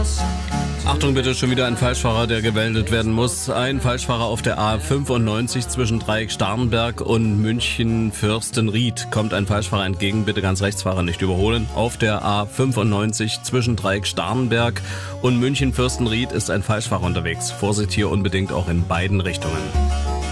Achtung bitte, schon wieder ein Falschfahrer, der gemeldet werden muss. Ein Falschfahrer auf der A95 zwischen Dreieck Starnberg und München Fürstenried. Kommt ein Falschfahrer entgegen, bitte ganz Rechtsfahrer nicht überholen. Auf der A95 zwischen Dreieck Starnberg und München Fürstenried ist ein Falschfahrer unterwegs. Vorsicht hier unbedingt auch in beiden Richtungen.